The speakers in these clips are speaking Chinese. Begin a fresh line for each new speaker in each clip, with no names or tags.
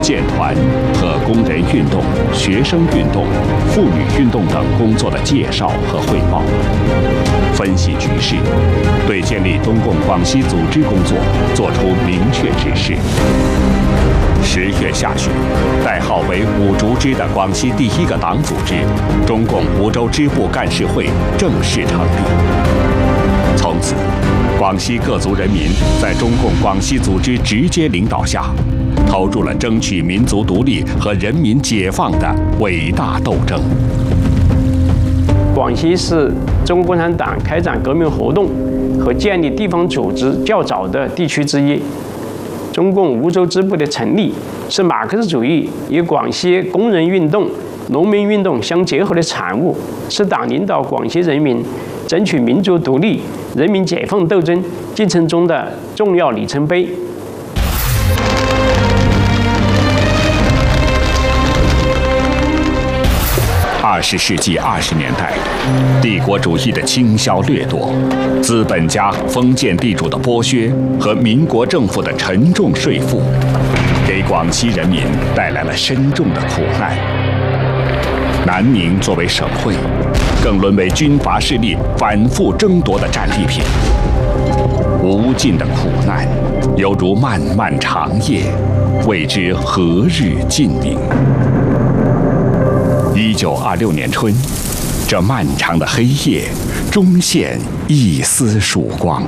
建团和工人运动、学生运动、妇女运动等工作的介绍和汇报，分析局势，对建立中共广西组织工作作出明确指示。10月下旬，代号为“五竹支”的广西第一个党组织——中共梧州支部干事会正式成立。从此，广西各族人民在中共广西组织直接领导下，投入了争取民族独立和人民解放的伟大斗争。
广西是中国共产党开展革命活动和建立地方组织较早的地区之一。中共梧州支部的成立，是马克思主义与广西工人运动、农民运动相结合的产物，是党领导广西人民争取民族独立、人民解放斗争进程中的重要里程碑。
20世纪20年代，帝国主义的倾销掠夺、资本家、封建地主的剥削和民国政府的沉重税负，给广西人民带来了深重的苦难。南宁作为省会，更沦为军阀势力反复争夺的战利品。无尽的苦难，犹如漫漫长夜，未知何日尽明。1926年春，这漫长的黑夜终现一丝曙光。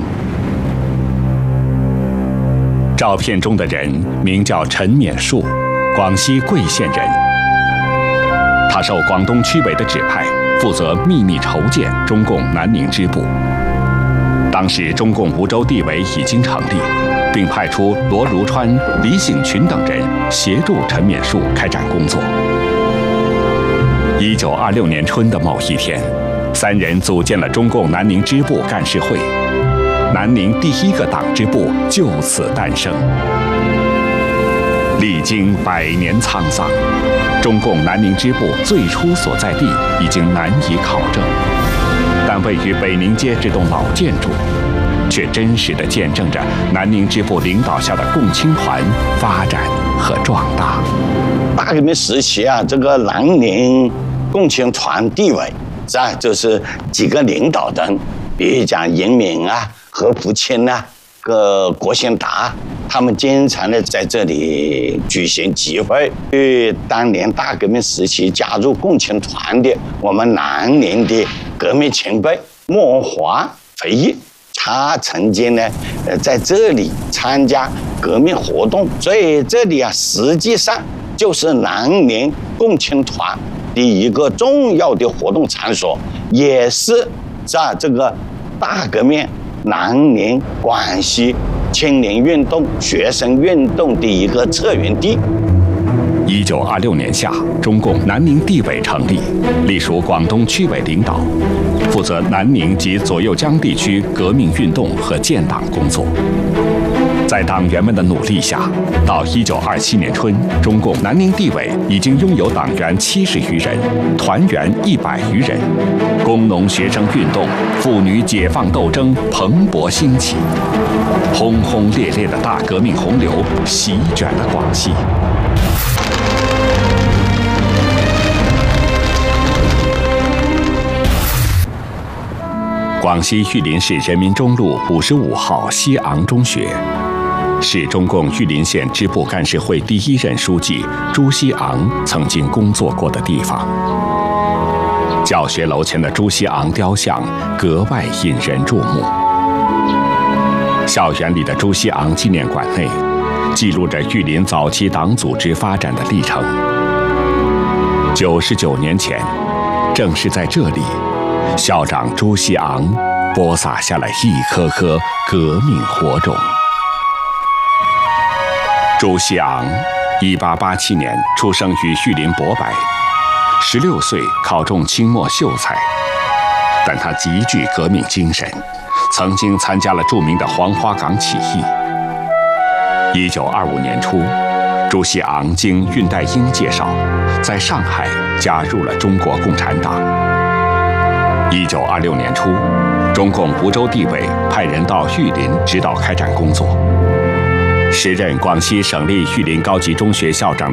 照片中的人名叫陈勉树，广西桂县人。他受广东区委的指派，负责秘密筹建中共南宁支部。当时中共梧州地委已经成立，并派出罗如川、李醒群等人协助陈勉树开展工作。1926年春的某一天，3人组建了中共南宁支部干事会，南宁第一个党支部就此诞生。历经100年沧桑，中共南宁支部最初所在地已经难以考证，但位于北宁街这栋老建筑，却真实地见证着南宁支部领导下的共青团发展和壮大。
大革命时期啊，这个南宁共青团地委就是几个领导人，比如讲严敏啊、何福清啊、郭兴达，他们经常的在这里举行集会。与当年大革命时期加入共青团的我们南宁的革命前辈莫华回忆，他曾经呢在这里参加革命活动，所以这里啊实际上就是南宁共青团的一个重要的活动场所，也是在这个大革命南宁广西青年运动、学生运动的一个策源地。
1926年夏，中共南宁地委成立，隶属广东区委领导，负责南宁及左右江地区革命运动和建党工作。在党员们的努力下，到1927年春，中共南宁地委已经拥有党员70余人，团员100余人，工农学生运动、妇女解放斗争蓬勃兴起，轰轰烈烈的大革命洪流席卷了广西。广西玉林市人民中路55号西昂中学，是中共玉林县支部干事会第1任书记朱锡昂曾经工作过的地方。教学楼前的朱锡昂雕像格外引人注目。校园里的朱锡昂纪念馆内，记录着玉林早期党组织发展的历程。99年前，正是在这里，校长朱锡昂播撒下了一颗颗革命火种。朱锡昂1887年出生于玉林博白，16岁考中清末秀才，但他极具革命精神，曾经参加了著名的黄花岗起义。1925年初，朱锡昂经恽代英介绍，在上海加入了中国共产党。1926年初，中共梧州地委派人到玉林指导开展工作。 时任广西省立玉林高级中学校长。